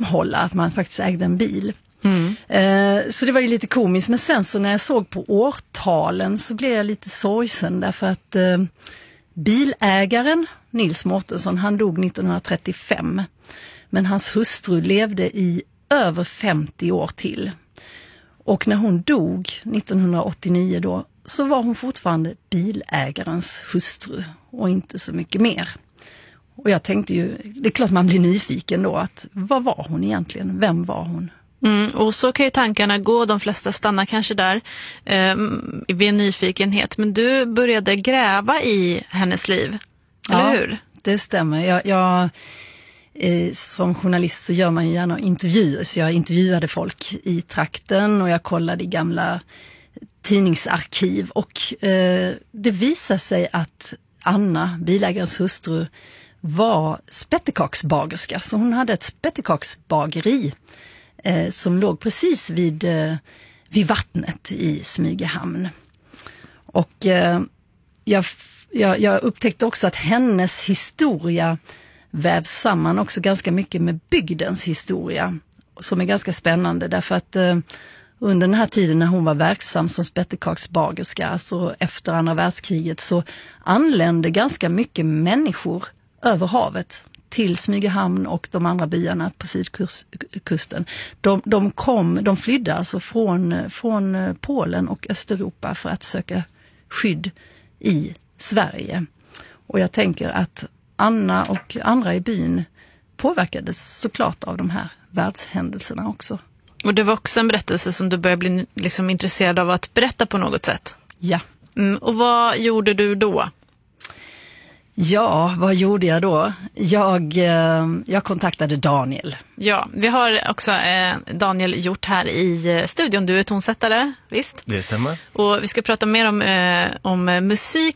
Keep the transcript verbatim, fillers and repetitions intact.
framhålla att man faktiskt ägde en bil. Mm. Eh, så det var ju lite komiskt, men sen så när jag såg på årtalen så blev jag lite sorgsen därför att eh, bilägaren Nils Mårtensson, han dog nittonhundratrettiofem, men hans hustru levde i över femtio år till. Och när hon dog nittonhundraåttionio då, så var hon fortfarande bilägarens hustru och inte så mycket mer. Och jag tänkte ju, det är klart man blir nyfiken då, att vad var hon egentligen? Vem var hon? Mm, och så kan ju tankarna gå, de flesta stannar kanske där eh, vid en nyfikenhet. Men du började gräva i hennes liv, eller ja, hur? Det stämmer. Jag, jag, eh, som journalist så gör man ju gärna intervjuer, så jag intervjuade folk i trakten och jag kollade i gamla tidningsarkiv. Och eh, det visade sig att Anna, bilägarens hustru, var spettekaksbagerska. Så hon hade ett spettekaksbageri eh, som låg precis vid, eh, vid vattnet i Smygehamn. Och eh, jag, jag, jag upptäckte också att hennes historia vävs samman också ganska mycket med bygdens historia, som är ganska spännande därför att eh, under den här tiden när hon var verksam som spettekaksbagerska, alltså efter andra världskriget, så anlände ganska mycket människor över havet till Smygehamn och de andra byarna på sydkusten. De, de kom, de flydde alltså från, från Polen och Östeuropa för att söka skydd i Sverige. Och jag tänker att Anna och andra i byn påverkades såklart av de här världshändelserna också. Och det var också en berättelse som du började bli liksom intresserad av att berätta på något sätt. Ja. Mm, och vad gjorde du då? Ja, vad gjorde jag då? Jag, eh, jag kontaktade Daniel. Ja, vi har också eh, Daniel Hjort här i eh, studion. Du är tonsättare, visst? Det stämmer. Och vi ska prata mer om, eh, om musik